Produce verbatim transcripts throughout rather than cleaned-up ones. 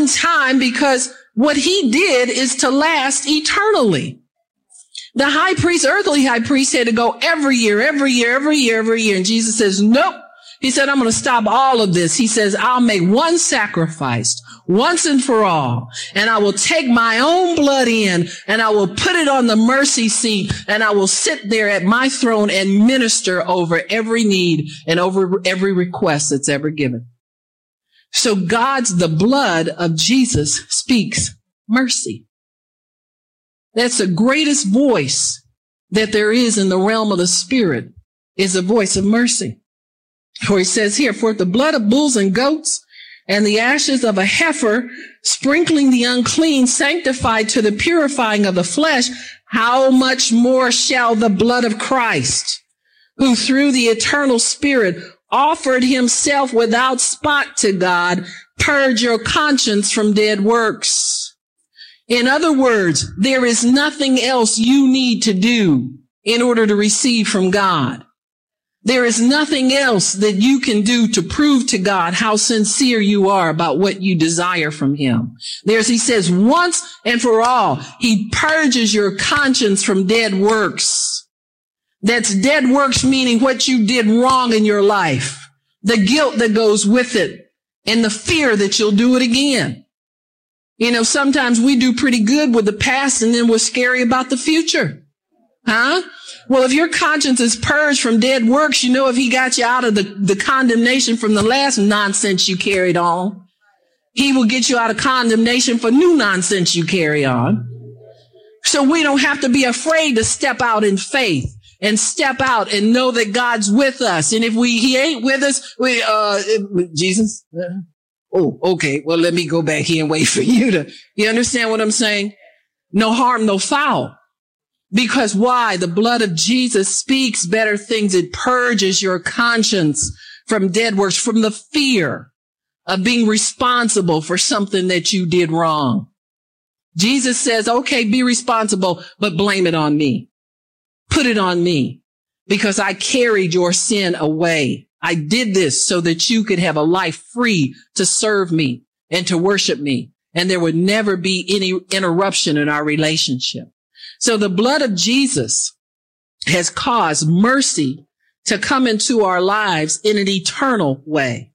time because what he did is to last eternally. The high priest, earthly high priest, had to go every year, every year, every year, every year. And Jesus says, nope. He said, I'm going to stop all of this. He says, I'll make one sacrifice once and for all. And I will take my own blood in and I will put it on the mercy seat and I will sit there at my throne and minister over every need and over every request that's ever given. So God's, the blood of Jesus speaks mercy. That's the greatest voice that there is in the realm of the spirit, is a voice of mercy. For he says here, for the blood of bulls and goats and the ashes of a heifer, sprinkling the unclean, sanctified to the purifying of the flesh, how much more shall the blood of Christ, who through the eternal Spirit offered himself without spot to God, purge your conscience from dead works. In other words, there is nothing else you need to do in order to receive from God. There is nothing else that you can do to prove to God how sincere you are about what you desire from him. There's, he says, once and for all, he purges your conscience from dead works. That's dead works, meaning what you did wrong in your life, the guilt that goes with it, and the fear that you'll do it again. You know, sometimes we do pretty good with the past and then we're scary about the future. Huh? Well, if your conscience is purged from dead works, you know, if he got you out of the, the condemnation from the last nonsense you carried on, he will get you out of condemnation for new nonsense you carry on. So we don't have to be afraid to step out in faith and step out and know that God's with us. And if we, he ain't with us, we, uh, Jesus, uh, oh, okay. Well, let me go back here and wait for you to, you understand what I'm saying? No harm, no foul. Because why? The blood of Jesus speaks better things. It purges your conscience from dead works, from the fear of being responsible for something that you did wrong. Jesus says, okay, be responsible, but blame it on me. Put it on me because I carried your sin away. I did this so that you could have a life free to serve me and to worship me. And there would never be any interruption in our relationship. So the blood of Jesus has caused mercy to come into our lives in an eternal way.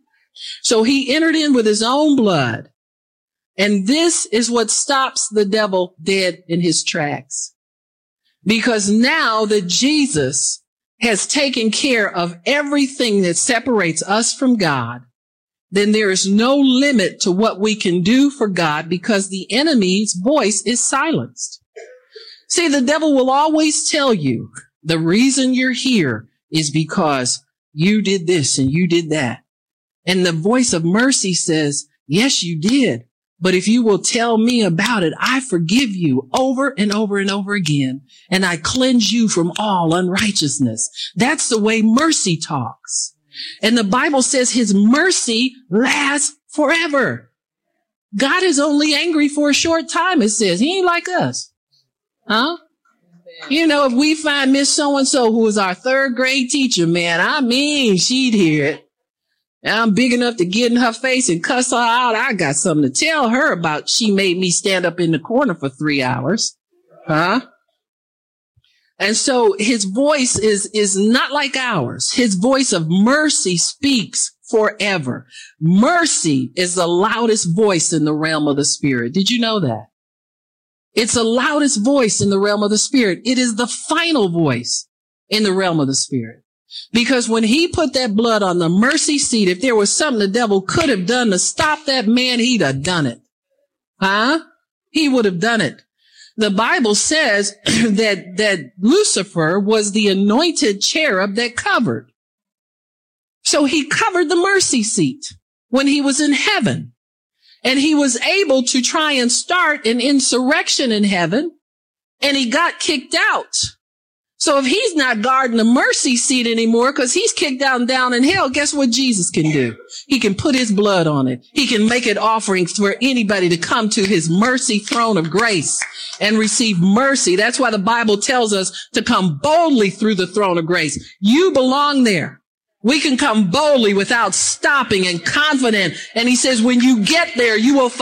So he entered in with his own blood. And this is what stops the devil dead in his tracks. Because now that Jesus has taken care of everything that separates us from God, then there is no limit to what we can do for God because the enemy's voice is silenced. See, the devil will always tell you the reason you're here is because you did this and you did that. And the voice of mercy says, yes, you did. But if you will tell me about it, I forgive you over and over and over again. And I cleanse you from all unrighteousness. That's the way mercy talks. And the Bible says his mercy lasts forever. God is only angry for a short time, it says. He ain't like us. Huh? You know, if we find Miss So-and-so, who was our third grade teacher, man, I mean, she'd hear it. And I'm big enough to get in her face and cuss her out. I got something to tell her about. She made me stand up in the corner for three hours. Huh? And so his voice is, is not like ours. His voice of mercy speaks forever. Mercy is the loudest voice in the realm of the spirit. Did you know that? It's the loudest voice in the realm of the spirit. It is the final voice in the realm of the spirit. Because when he put that blood on the mercy seat, if there was something the devil could have done to stop that man, he'd have done it. Huh? He would have done it. The Bible says that, that Lucifer was the anointed cherub that covered. So he covered the mercy seat when he was in heaven. And he was able to try and start an insurrection in heaven, and he got kicked out. So if he's not guarding the mercy seat anymore because he's kicked down down in hell, guess what Jesus can do? He can put his blood on it. He can make it offerings for anybody to come to his mercy throne of grace and receive mercy. That's why the Bible tells us to come boldly through the throne of grace. You belong there. We can come boldly without stopping and confident. And he says, when you get there, you will find